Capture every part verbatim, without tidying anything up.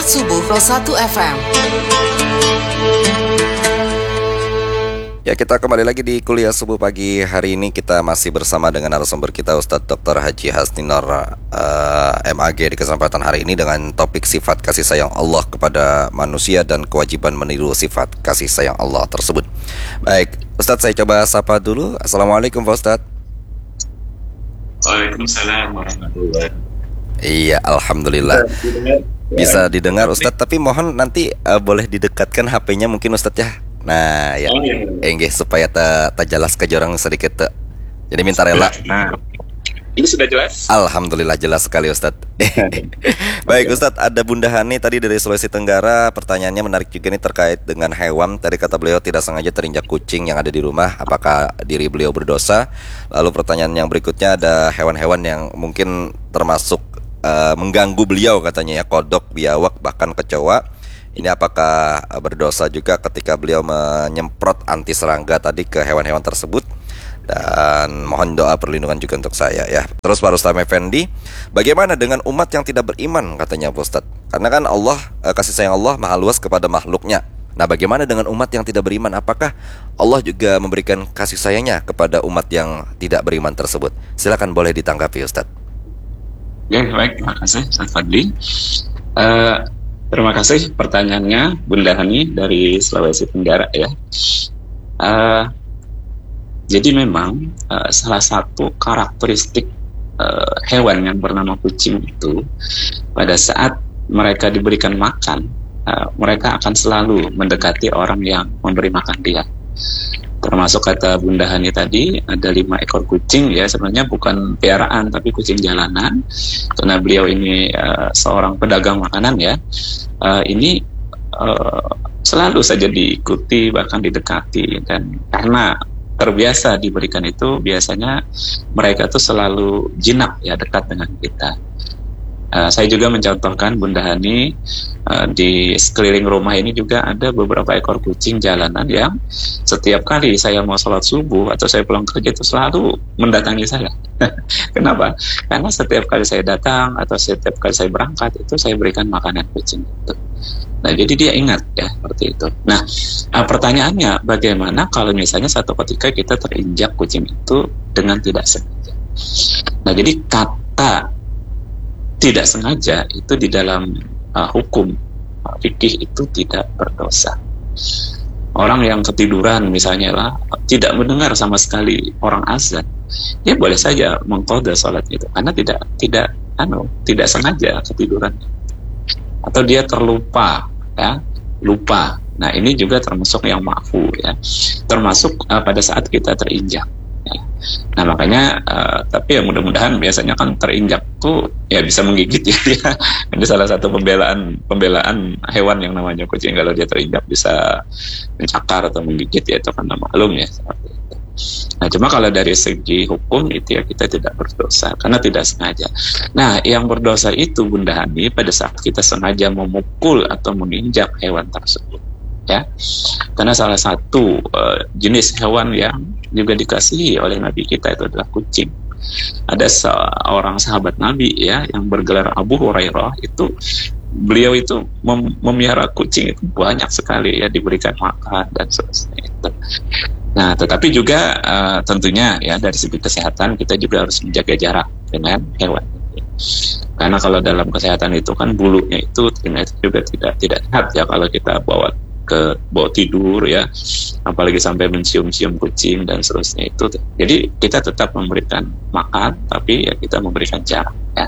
Subuh nol satu F M. Ya, kita kembali lagi di kuliah subuh pagi hari ini. Kita masih bersama dengan narasumber kita Ustadz doktor Haji Hasninor uh, M A G di kesempatan hari ini dengan topik sifat kasih sayang Allah kepada manusia dan kewajiban meniru sifat kasih sayang Allah tersebut. Baik, Ustadz saya coba sapa dulu. Assalamualaikum Pak Ustadz. Waalaikumsalam warahmatullahi wabarakatuh. Iya, alhamdulillah bisa didengar Ustadz, tapi mohon nanti uh, boleh didekatkan H P-nya mungkin Ustadz ya. Nah, ya, oh, iya, iya. Enggak supaya tak ta jelas ke jorang sedikit te. Jadi minta rela. Nah, ini sudah jelas. Alhamdulillah jelas sekali Ustadz. Baik Ustadz, ada Bunda Hani tadi dari Sulawesi Tenggara. Pertanyaannya menarik juga nih terkait dengan hewan. Tadi kata beliau tidak sengaja terinjak kucing yang ada di rumah. Apakah diri beliau berdosa? Lalu pertanyaan yang berikutnya, ada hewan-hewan yang mungkin termasuk uh, mengganggu beliau katanya ya, kodok, biawak, bahkan kecoa. Ini apakah berdosa juga ketika beliau menyemprot anti serangga tadi ke hewan-hewan tersebut? Dan mohon doa perlindungan juga untuk saya ya. Terus Pak Rustam Effendi, bagaimana dengan umat yang tidak beriman katanya Pak Ustadz? Karena kan Allah, kasih sayang Allah maha luas kepada makhluknya. Nah, bagaimana dengan umat yang tidak beriman? Apakah Allah juga memberikan kasih sayangnya kepada umat yang tidak beriman tersebut? Silakan boleh ditanggapi Ustadz. Ya, baik, terima kasih Ustadz Fadli. uh, Terima kasih pertanyaannya Bunda Hani dari Sulawesi Tenggara ya. Uh, jadi memang uh, salah satu karakteristik uh, hewan yang bernama kucing itu, pada saat mereka diberikan makan, uh, mereka akan selalu mendekati orang yang memberi makan dia. Termasuk kata Bunda Hani tadi, ada lima ekor kucing ya, sebenarnya bukan piaraan tapi kucing jalanan, karena beliau ini uh, seorang pedagang makanan ya. Uh, ini uh, selalu saja diikuti, bahkan didekati, dan karena terbiasa diberikan itu, biasanya mereka tuh selalu jinak ya, dekat dengan kita. Uh, saya juga mencontohkan Bunda Hani, uh, di sekeliling rumah ini juga ada beberapa ekor kucing jalanan yang setiap kali saya mau sholat subuh atau saya pulang kerja itu selalu mendatangi saya. Kenapa? Karena setiap kali saya datang atau setiap kali saya berangkat itu saya berikan makanan kucing itu. Nah, jadi dia ingat ya seperti itu. Nah, uh, pertanyaannya bagaimana kalau misalnya satu ketika kita terinjak kucing itu dengan tidak sengaja? Nah, jadi kata tidak sengaja itu di dalam uh, hukum uh, fikih itu tidak berdosa. Orang yang ketiduran misalnya lah, tidak mendengar sama sekali orang azan, dia boleh saja mengqadha salat itu karena tidak tidak anu tidak sengaja ketiduran, atau dia terlupa ya, lupa. Nah, ini juga termasuk yang ma'fu ya, termasuk uh, pada saat kita terinjak. Nah, makanya uh, tapi ya mudah-mudahan biasanya kan terinjak tuh ya bisa menggigit ya, ya. Ini salah satu pembelaan pembelaan hewan yang namanya kucing, kalau dia terinjak bisa mencakar atau menggigit ya, itu kan maklum ya seperti itu. Nah, cuma kalau dari segi hukum itu ya kita tidak berdosa karena tidak sengaja. Nah, yang berdosa itu Bunda Hani pada saat kita sengaja memukul atau menginjak hewan tersebut ya, karena salah satu uh, jenis hewan yang juga dikasihi oleh Nabi kita itu adalah kucing. Ada seorang sahabat Nabi ya yang bergelar Abu Hurairah, itu beliau itu mem- memelihara kucing itu banyak sekali ya, diberikan makan dan seterusnya itu. Nah, tetapi juga uh, tentunya ya dari segi kesehatan kita juga harus menjaga jarak dengan hewan. Karena kalau dalam kesehatan itu kan bulunya itu ternyata juga tidak tidak sehat ya kalau kita bawa ke bawa tidur ya, apalagi sampai mencium-cium kucing dan seterusnya itu. Jadi kita tetap memberikan makan, tapi ya kita memberikan jarak ya.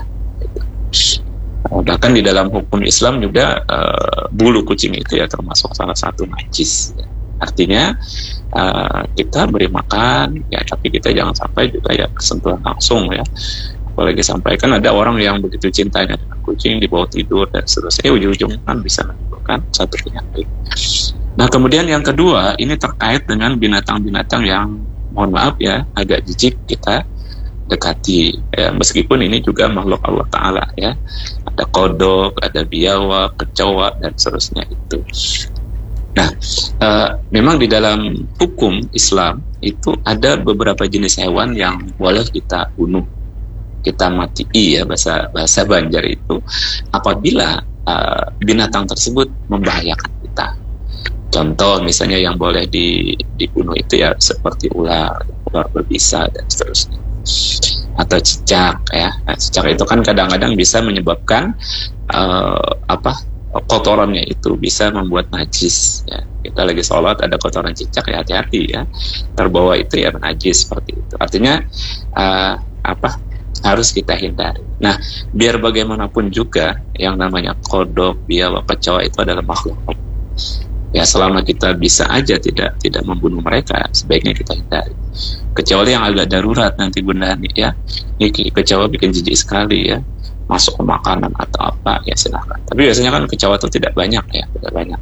Bahkan di dalam hukum Islam juga uh, bulu kucing itu ya termasuk salah satu najis ya. Artinya uh, kita beri makan ya, tapi kita jangan sampai juga ya kesentuhan langsung ya. Apalagi sampai kan ada orang yang begitu cintanya dengan kucing dibawa tidur dan seterusnya, ujung-ujungnya kan bisa menimbulkan satu penyakit. Nah, kemudian yang kedua ini terkait dengan binatang-binatang yang mohon maaf ya agak jijik kita dekati ya, meskipun ini juga makhluk Allah Ta'ala ya, ada kodok, ada biawak, kecoa dan seterusnya itu. Nah, uh, memang di dalam hukum Islam itu ada beberapa jenis hewan yang boleh kita bunuh, kita matii ya, bahasa bahasa Banjar itu apabila uh, binatang tersebut membahayakan kita. Contoh misalnya yang boleh di, dibunuh itu ya seperti ular, ular berbisa dan seterusnya. Atau cicak ya. Nah, cicak itu kan kadang-kadang bisa menyebabkan uh, apa kotorannya itu bisa membuat najis ya. Kita lagi sholat ada kotoran cicak ya hati-hati ya. Terbawa itu ya najis seperti itu. Artinya uh, apa harus kita hindari. Nah, biar bagaimanapun juga yang namanya kodok, biawak, kecoa itu adalah makhluk. Ya selama kita bisa aja tidak tidak membunuh mereka, sebaiknya kita hindari. Kecuali yang agak darurat nanti Bunda Hani ya. Ini kecoa bikin jijik sekali ya, masuk ke makanan atau apa ya silahkan. Tapi biasanya kan kecoa itu tidak banyak ya, tidak banyak.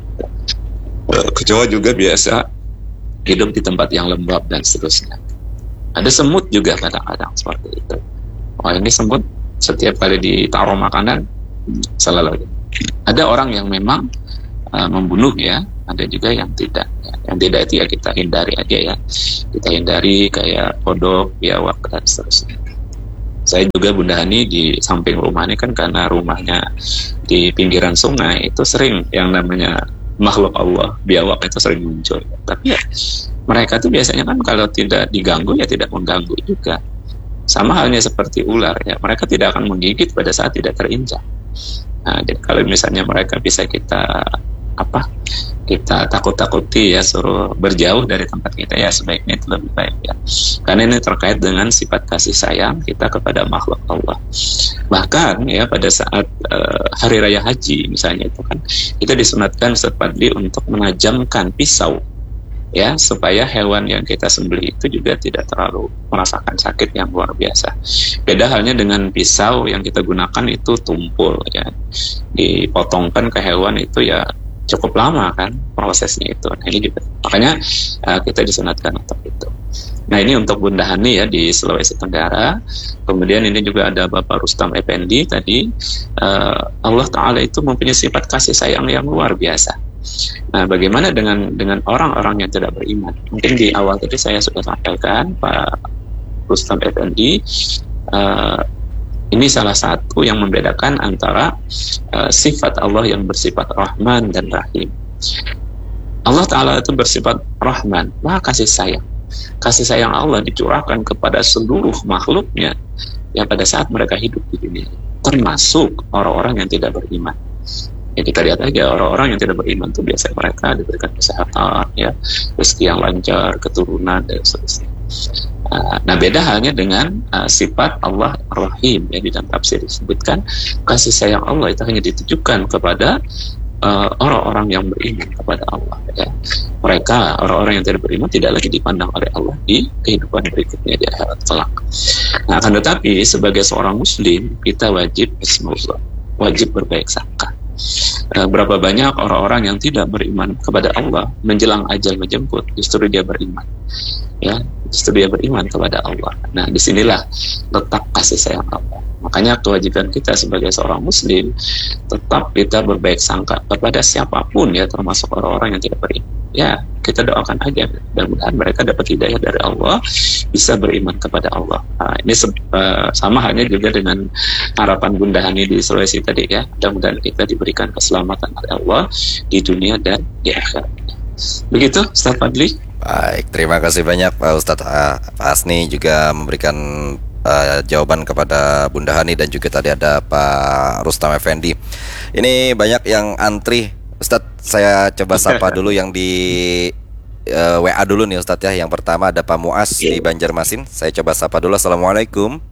Kecoa juga biasa hidup di tempat yang lembab dan seterusnya. Ada semut juga kadang-kadang seperti itu. Wah ini semut setiap kali ditaruh makanan selalu. Ada orang yang memang uh, membunuh ya. Ada juga yang tidak ya. Yang tidak itu ya kita hindari aja ya. Kita hindari kayak kodok, biawak dan seterusnya. Saya juga Bunda Hani di samping rumah ini kan karena rumahnya di pinggiran sungai itu sering yang namanya makhluk Allah, biawak itu sering muncul. Tapi ya mereka tuh biasanya kan kalau tidak diganggu ya tidak mengganggu juga. Sama halnya seperti ular ya, mereka tidak akan menggigit pada saat tidak terinjak. Nah, jadi kalau misalnya mereka bisa kita apa kita takut-takuti ya, suruh berjauh dari tempat kita ya sebaiknya itu lebih baik ya, karena ini terkait dengan sifat kasih sayang kita kepada makhluk Allah. Bahkan ya pada saat uh, hari raya haji misalnya itu kan kita disunatkan Ustaz Fadli untuk menajamkan pisau ya supaya hewan yang kita sembelih itu juga tidak terlalu merasakan sakit yang luar biasa. Beda halnya dengan pisau yang kita gunakan itu tumpul ya, dipotongkan ke hewan itu ya cukup lama kan prosesnya itu. Nah, ini juga makanya uh, kita disunatkan untuk itu. Nah ini untuk Bunda Hani ya di Sulawesi Tenggara. Kemudian ini juga ada Bapak Rustam Effendi tadi. uh, Allah Ta'ala itu mempunyai sifat kasih sayang yang luar biasa. Nah bagaimana dengan dengan orang-orang yang tidak beriman? Mungkin di awal tadi saya sudah sampaikan Pak Rustam Effendi, uh, ini salah satu yang membedakan antara uh, sifat Allah yang bersifat Rahman dan Rahim. Allah Ta'ala itu bersifat Rahman, Maha kasih sayang. Kasih sayang Allah dicurahkan kepada seluruh makhluknya yang pada saat mereka hidup di dunia, termasuk orang-orang yang tidak beriman. Ya kita lihat aja orang-orang yang tidak beriman itu biasanya mereka diberikan kesehatan, ya, rezeki yang lancar, keturunan dan seterusnya. Nah beda halnya dengan uh, sifat Allah Rahim yang di dalam tafsir disebutkan kasih sayang Allah itu hanya ditujukan kepada uh, orang-orang yang beriman kepada Allah ya. Mereka orang-orang yang tidak beriman tidak lagi dipandang oleh Allah di kehidupan berikutnya di akhirat kelak. Nah akan tetapi sebagai seorang muslim kita wajib bismillah, wajib berbaik sangka. Uh, berapa banyak orang-orang yang tidak beriman kepada Allah menjelang ajal menjemput justru dia beriman ya, justru dia beriman kepada Allah. Nah disinilah letak kasih sayang Allah. Makanya kewajiban kita sebagai seorang muslim tetap kita berbaik sangka kepada siapapun ya, termasuk orang-orang yang tidak beriman ya. Kita doakan aja mudah-mudahan mereka dapat hidayah dari Allah, bisa beriman kepada Allah. Nah, ini uh, sama halnya juga dengan harapan Bunda Hani di Sulawesi tadi ya, mudah-mudahan kita diberikan keselamatan oleh Allah di dunia dan di akhirat. Begitu Ustaz Fadli. Baik, terima kasih banyak Pak Ustadz. uh, Pak Hasni juga memberikan uh, jawaban kepada Bunda Hani dan juga tadi ada Pak Rustam Effendi. Ini banyak yang antri Ustadz, saya coba sapa dulu yang di uh, W A dulu nih Ustadz ya. Yang pertama ada Pak Muas di Banjarmasin. Saya coba sapa dulu. Assalamualaikum.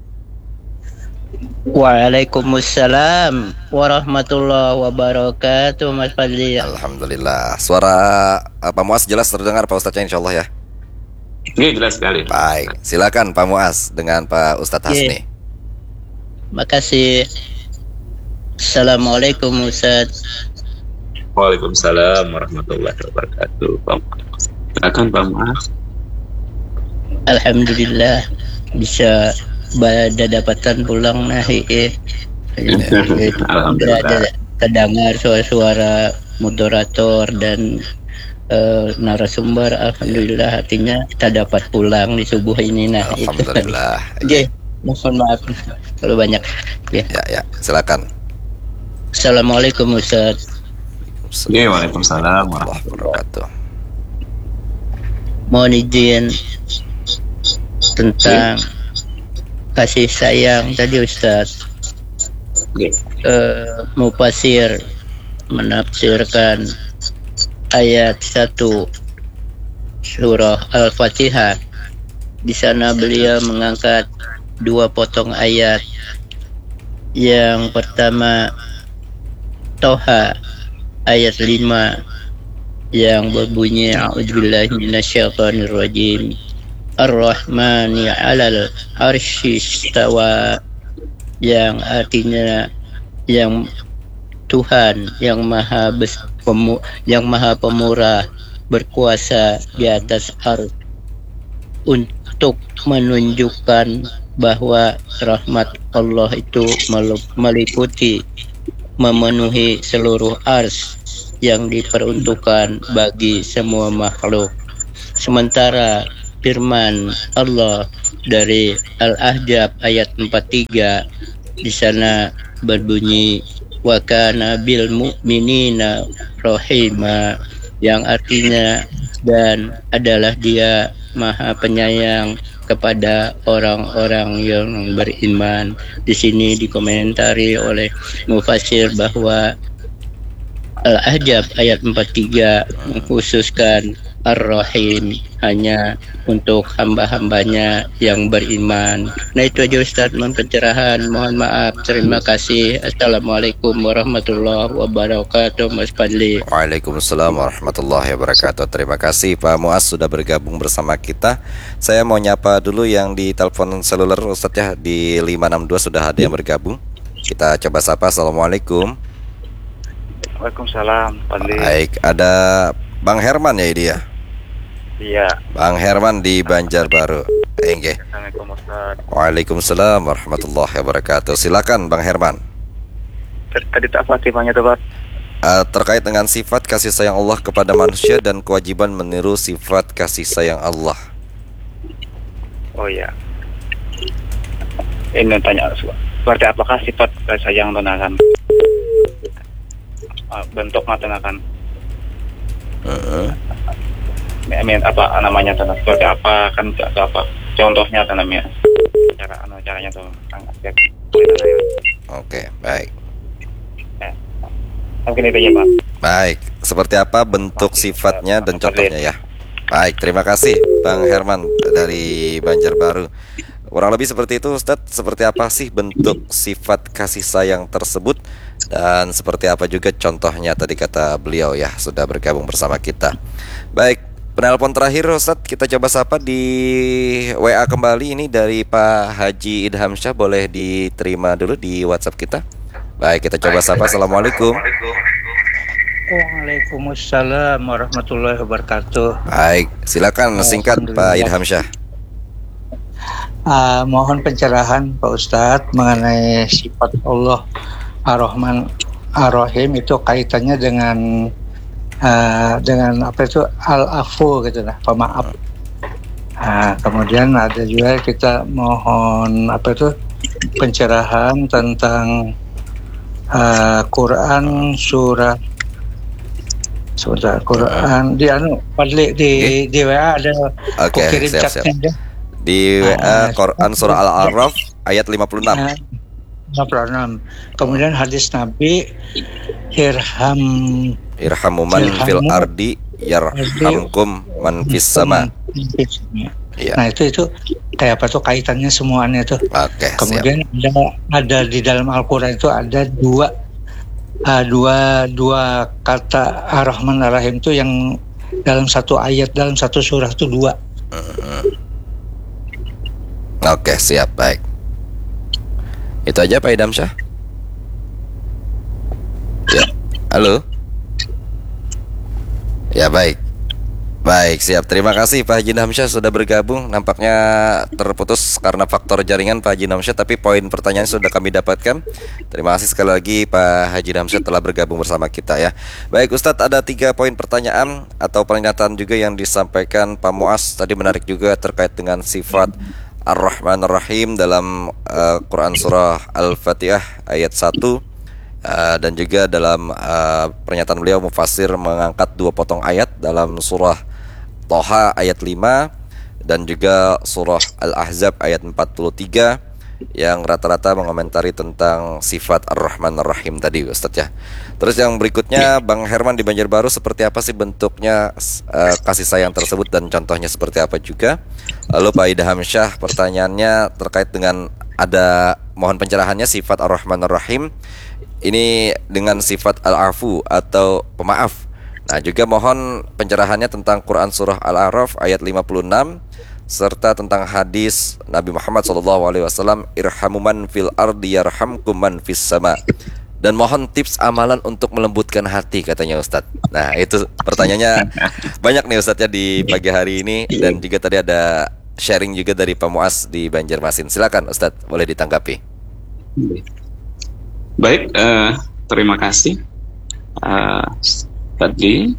Waalaikumsalam warahmatullahi wabarakatuh Mas Fadli. Alhamdulillah. Suara uh, Pak Muas jelas terdengar Pak Ustadz ya, insyaallah ya. Ini jelas sekali. Baik, silakan Pak Muas dengan Pak Ustadz Hasni. Makasih. Assalamualaikum Ustadz. Waalaikumsalam warahmatullahi wabarakatuh. Silakan Pak Muas. Alhamdulillah bisa pada dapatan pulang nah eh. Alhamdulillah. Terdengar suara-suara moderator dan uh, narasumber. Alhamdulillah artinya kita dapat pulang di subuh ini nah. Alhamdulillah. Oke, mohon maaf kalau banyak. Ya. Ya, ya, silakan. Assalamualaikum Ustaz. Ya, waalaikumsalam warahmatullahi wabarakatuh. Mohon izin tentang kasih sayang tadi Ustaz. Ya. Uh, Mufasir menafsirkan ayat satu surah Al-Fatihah. Di sana beliau mengangkat dua potong ayat. Yang pertama Toha ayat lima yang berbunyi a'udzubillahi minasyaitonir rajim. Ar-Rahmani 'alal 'arsy istawa, yang artinya yang Tuhan yang maha bes, pemu, yang maha pemurah berkuasa di atas ars, untuk menunjukkan bahwa rahmat Allah itu meliputi memenuhi seluruh ars yang diperuntukkan bagi semua makhluk. Sementara firman Allah dari Al-Ahzab ayat empat puluh tiga di sana berbunyi wa kana bil mu'minina rahima, yang artinya dan adalah dia maha penyayang kepada orang-orang yang beriman. Di sini dikomentari oleh mufasir bahwa Al-Ahzab ayat empat puluh tiga mengkhususkan Ar-Rahim hanya untuk hamba-hambanya yang beriman. Nah itu aja Ustaz, mohon pencerahan, mohon maaf, terima kasih. Assalamualaikum warahmatullahi wabarakatuh Mas Fadli. Waalaikumsalam warahmatullahi wabarakatuh. Terima kasih Pak Muaz sudah bergabung bersama kita. Saya mau nyapa dulu yang di telepon seluler Ustaz ya, di lima enam dua sudah ada yang bergabung. Kita coba sapa. Assalamualaikum. Waalaikumsalam Fadli. Baik, ada Bang Herman ya ini ya? Iya. Bang Herman di Banjarbaru. Enggak. Assalamualaikum Ustaz. Waalaikumsalam warahmatullahi wabarakatuh. Silakan Bang Herman. Tadi tak Fatimahnya tuh Pak. Uh, terkait dengan sifat kasih sayang Allah kepada manusia dan kewajiban meniru sifat kasih sayang Allah. Oh iya. Ini tanya seperti apakah sifat kasih sayang tenakan? Bentuknya tenakan. Uh-huh. Amin, apa namanya tuh seperti apa kan atau apa contohnya tuh namanya cara anu caranya tuh Oke, okay, baik. Ya. Mungkin itu ya Pak. Baik, seperti apa bentuk sifatnya dan contohnya ya. Baik, terima kasih Bang Herman dari Banjarbaru. Kurang lebih seperti itu Ustadz. Seperti apa sih bentuk sifat kasih sayang tersebut, dan seperti apa juga contohnya tadi kata beliau ya, sudah bergabung bersama kita. Baik, penelpon terakhir Ustadz, kita coba sapa di W A kembali ini dari Pak Haji Idham Syah. Boleh diterima dulu di WhatsApp kita. Baik, kita coba sapa. Assalamualaikum. Waalaikumsalam warahmatullahi wabarakatuh. Baik, silakan singkat Pak Idham Syah. Uh, mohon pencerahan Pak Ustadz mengenai sifat Allah Ar-Rahman Ar-Rahim, itu kaitannya dengan uh, dengan apa itu Al-Afu gitu lah, pemaaf. Nah, kemudian ada juga kita mohon apa itu pencerahan tentang uh, Quran surah surah Quran di anu Fadli di okay. di W A ada aku okay, kirim chatnya di W A Quran surah Al-A'raf ayat lima puluh enam. lima puluh enam. Kemudian hadis Nabi, irham irhamu man fil ardi yarhamkum man fis sama. Ya. Nah itu itu kayak apa tuh kaitannya semuanya tuh. Oke, kemudian siap. ada ada di dalam Al-Quran itu ada dua uh, dua dua kata Ar-Rahman Ar-Rahim itu yang dalam satu ayat, dalam satu surah itu dua. Uh-huh. Oke, siap, baik. Itu aja Pak Idham Syah. Ya, halo. Ya, baik. Baik, siap. Terima kasih Pak Haji Idham Syah sudah bergabung. Nampaknya terputus karena faktor jaringan Pak Haji Idham Syah, tapi poin pertanyaan sudah kami dapatkan. Terima kasih sekali lagi Pak Haji Idham Syah telah bergabung bersama kita ya. Baik Ustadz, ada tiga poin pertanyaan atau pernyataan juga yang disampaikan Pak Muaz. Tadi menarik juga terkait dengan sifat Ar-Rahman Ar-Rahim dalam uh, Quran surah Al-Fatihah ayat satu. Uh, dan juga dalam uh, pernyataan beliau mufassir mengangkat dua potong ayat dalam surah Toha ayat lima dan juga surah Al-Ahzab ayat empat puluh tiga yang rata-rata mengomentari tentang sifat Ar-Rahman Ar-Rahim tadi, Ustaz ya. Terus yang berikutnya, Bang Herman di Banjarbaru, seperti apa sih bentuknya uh, kasih sayang tersebut dan contohnya seperti apa juga? Lalu Pak Idham Syah, pertanyaannya terkait dengan ada mohon pencerahannya sifat Ar-Rahman Ar-Rahim ini dengan sifat Al-Afu atau pemaaf. Nah, juga mohon pencerahannya tentang Quran surah Al-A'raf ayat lima puluh enam serta tentang hadis Nabi Muhammad shallallahu alaihi wasallam, irhamu man fil ardi yarhamkum man fis sama. Dan mohon tips amalan untuk melembutkan hati, katanya Ustadz. Nah, itu pertanyaannya banyak nih Ustadz ya di pagi hari ini. Dan juga tadi ada sharing juga dari Pak Muaz di Banjarmasin. Silakan Ustadz, boleh ditanggapi. Baik, uh, terima kasih uh, tadi.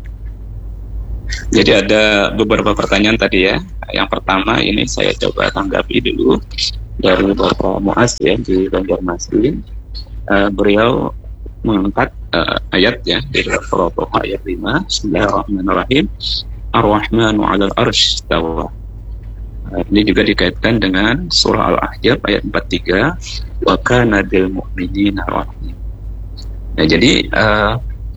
Jadi ada beberapa pertanyaan tadi ya. Yang pertama ini saya coba tanggapi dulu dari Bapak Muaz ya di Banjarmasin. Uh, beliau mengangkat uh, ayat ya dari surah Toha ayat lima. Bismillahirrahmanirrahim. Ar-Rahmanu 'alal arsy istawa. Ini juga dikaitkan dengan surah Al-Ahzab ayat empat puluh tiga, wa kana bil mu'minina rahim. Nah, jadi uh,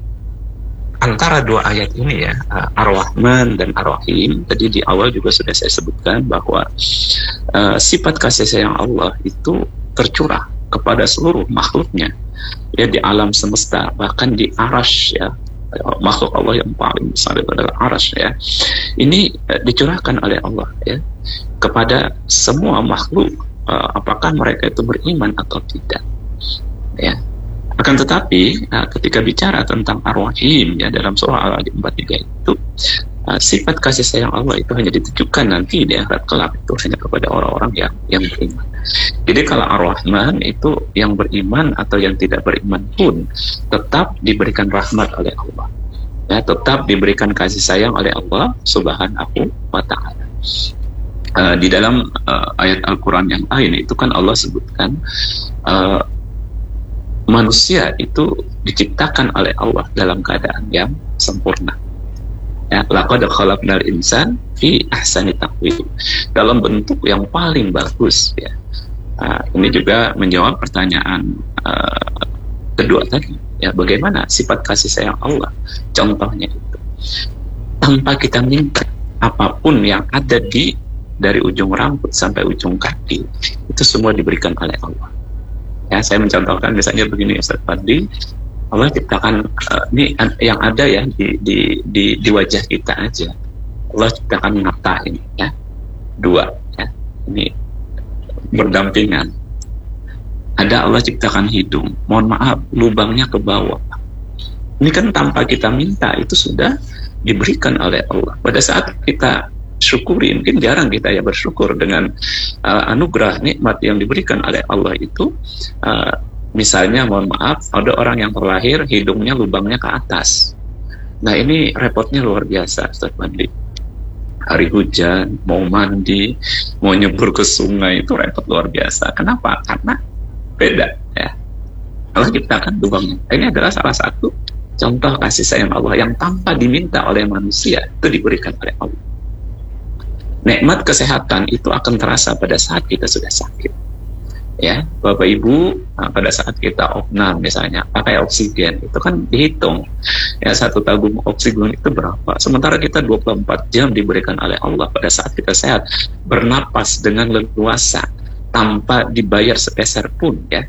antara dua ayat ini ya, uh, Ar-Rahman dan Ar-Rahim, tadi di awal juga sudah saya sebutkan bahwa uh, sifat kasih sayang Allah itu tercurah kepada seluruh makhluknya ya di alam semesta, bahkan di arasy ya, makhluk Allah yang paling besar adalah arasy ya. Ini uh, dicurahkan oleh Allah ya kepada semua makhluk, uh, apakah mereka itu beriman atau tidak ya. Akan tetapi uh, ketika bicara tentang Ar-Rahim ya dalam surah Al-Ahzab empat puluh tiga itu, uh, sifat kasih sayang Allah itu hanya ditujukan nanti di akhirat kelak itu hanya kepada orang-orang yang yang beriman. Jadi kalau Ar-Rahman itu yang beriman atau yang tidak beriman pun tetap diberikan rahmat oleh Allah ya, tetap diberikan kasih sayang oleh Allah Subhanahu wa ta'ala. Uh, di dalam uh, ayat Al-Quran yang lain itu kan Allah sebutkan uh, manusia itu diciptakan oleh Allah dalam keadaan yang sempurna ya, laqad khalaqnal insan fi ahsani taqwim, dalam bentuk yang paling bagus ya. Uh, ini juga menjawab pertanyaan uh, kedua tadi ya, bagaimana sifat kasih sayang Allah. Contohnya itu tanpa kita minta, apapun yang ada di dari ujung rambut sampai ujung kaki itu semua diberikan oleh Allah ya. Saya mencontohkan misalnya begini Ustaz Fadli, Allah ciptakan uh, ini yang ada ya di, di di di wajah kita aja, Allah ciptakan mata ini ya, dua ya, ini berdampingan. Ada Allah ciptakan hidung, mohon maaf lubangnya ke bawah. Ini kan tanpa kita minta itu sudah diberikan oleh Allah. Pada saat kita syukuri, mungkin jarang kita ya bersyukur dengan uh, anugerah nikmat yang diberikan oleh Allah itu. Uh, misalnya mohon maaf ada orang yang terlahir hidungnya lubangnya ke atas. Nah ini repotnya luar biasa Ustaz Mandi. Hari hujan, mau mandi, mau nyebur ke sungai itu repot luar biasa. Kenapa? Karena beda ya. Allah ciptakan lubangnya. Ini adalah salah satu contoh kasih sayang Allah yang tanpa diminta oleh manusia itu diberikan oleh Allah. Nikmat kesehatan itu akan terasa pada saat kita sudah sakit ya, Bapak Ibu. Nah, pada saat kita opnam misalnya pakai oksigen itu kan dihitung ya, satu tabung oksigen itu berapa, sementara kita dua puluh empat jam diberikan oleh Allah pada saat kita sehat, bernapas dengan leluasa tanpa dibayar sepeser pun ya.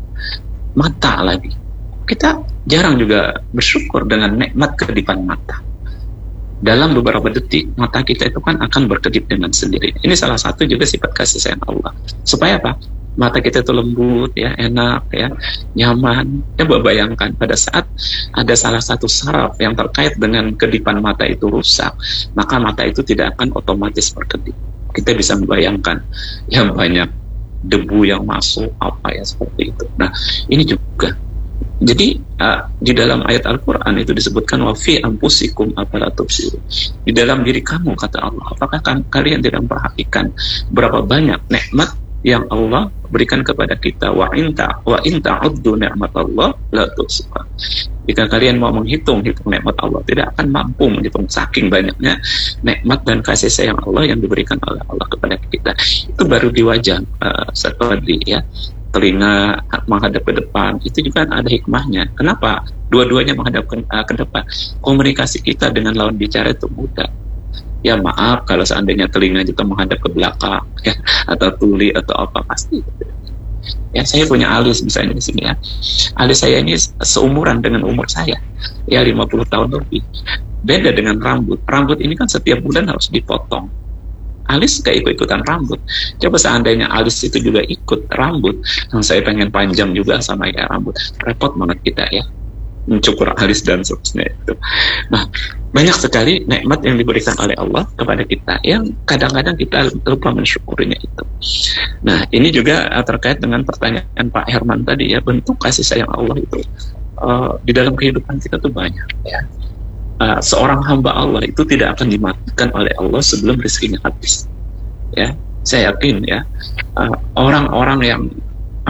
Mata lagi, kita jarang juga bersyukur dengan nikmat kedipan mata. Dalam beberapa detik mata kita itu kan akan berkedip dengan sendiri. Ini salah satu juga sifat kasih sayang Allah. Supaya apa? Mata kita itu lembut ya, enak ya, nyaman. Coba bayangkan pada saat ada salah satu saraf yang terkait dengan kedipan mata itu rusak, maka mata itu tidak akan otomatis berkedip. Kita bisa membayangkan yang banyak debu yang masuk apa ya seperti itu. Nah ini juga. Jadi uh, di dalam ayat Al-Quran itu disebutkan wa fi anfusikum afala tubsirun. Di dalam diri kamu kata Allah, apakah kan, kalian tidak memperhatikan berapa banyak nikmat yang Allah berikan kepada kita, wa inta wa inta uddu ni'matallah la tuhsuha. Jika kalian mau menghitung hitung nikmat Allah, tidak akan mampu menghitung saking banyaknya nikmat dan kasih sayang Allah yang diberikan oleh Allah kepada kita. Itu baru di wajah, uh, seperti ya, telinga menghadap ke depan, itu juga ada hikmahnya. Kenapa dua-duanya menghadap ke, uh, ke depan? Komunikasi kita dengan lawan bicara itu mudah. Ya maaf kalau seandainya telinga kita menghadap ke belakang ya, atau tuli atau apa, pasti ya. Saya punya alis misalnya di sini ya, alis saya ini seumuran dengan umur saya ya, lima puluh tahun lebih. Beda dengan rambut. Rambut ini kan setiap bulan harus dipotong, alis gak ikut-ikutan rambut. Coba seandainya alis itu juga ikut rambut, yang saya pengen panjang juga sama ya rambut, repot banget kita ya mencukur alis dan seterusnya itu. Nah, banyak sekali nikmat yang diberikan oleh Allah kepada kita yang kadang-kadang kita lupa mensyukurinya itu. Nah, ini juga uh, terkait dengan pertanyaan Pak Herman tadi ya, bentuk kasih sayang Allah itu uh, di dalam kehidupan kita tuh banyak ya. Uh, seorang hamba Allah itu tidak akan dimakan oleh Allah sebelum rezekinya habis. Ya, saya yakin ya, uh, orang-orang yang